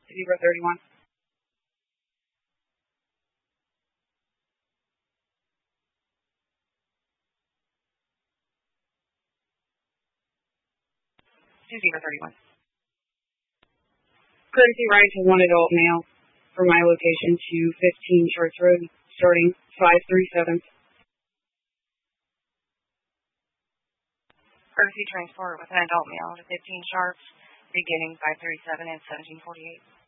031. To 031. Courtesy ride to one adult male from my location to 15 Shorts Road, starting 537. Courtesy transport with an adult male to 15 Sharps, beginning 537 and 1748.